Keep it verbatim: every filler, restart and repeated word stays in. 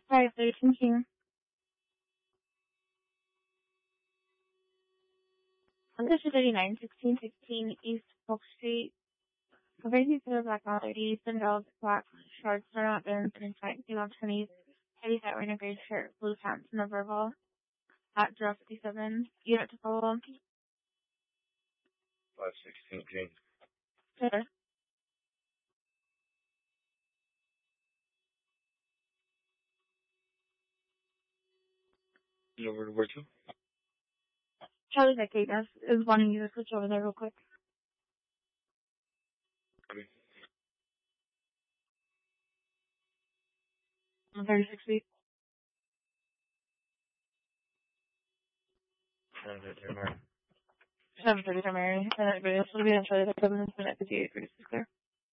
Five thirteen King. Under two thirty-nine, sixteen sixteen East Polk Street. Converting to the black out thirty, Cinderella black shorts, are not bins, and tight, blue pennies, heavy set renegade shirt, blue pants, and a verbal at zero fifty-seven. Unit to follow. Five sixteen King. Sure. Over to where to? Charlie that gate us is wanting you to switch over there real quick. Okay. thirty-six feet. seven thirty, Mary. seven thirty for Mary. And everybody else will be on Charlie that comes in at fifty-eight, thirty-six there.